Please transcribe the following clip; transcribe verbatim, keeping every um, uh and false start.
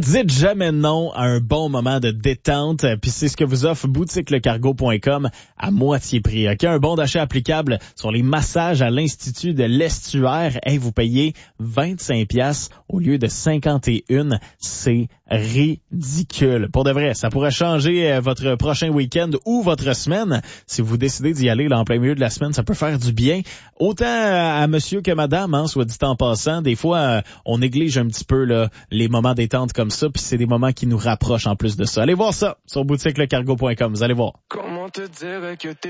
Dites jamais non à un bon moment de détente, puis c'est ce que vous offre boutique le cargo point com à moitié prix. OK, un bon d'achat applicable sur les massages à l'Institut de l'Estuaire. Hey, vous payez vingt-cinq piastres au lieu de cinquante et un. C'est ridicule. Pour de vrai, ça pourrait changer votre prochain week-end ou votre semaine. Si vous décidez d'y aller là, en plein milieu de la semaine, ça peut faire du bien. Autant à monsieur que madame, hein, soit dit en passant. Des fois, euh, on néglige un petit peu là, les moments détente comme ça, puis c'est des moments qui nous rapprochent en plus de ça. Allez voir ça sur boutique le cargo point com, vous allez voir. Comment te dire que t'es